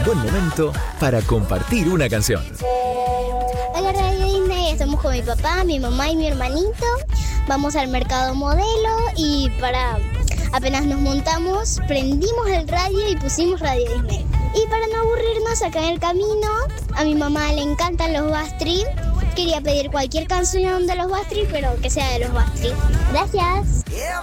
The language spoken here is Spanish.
Buen momento para compartir una canción. Hola Radio Disney, estamos con mi papá, mi mamá y mi hermanito. Vamos al mercado modelo y apenas nos montamos, prendimos el radio y pusimos Radio Disney. Y para no aburrirnos acá en el camino, a mi mamá le encantan los Backstreet. Quería pedir cualquier canción de los Backstreet, pero que sea de los Backstreet. Gracias.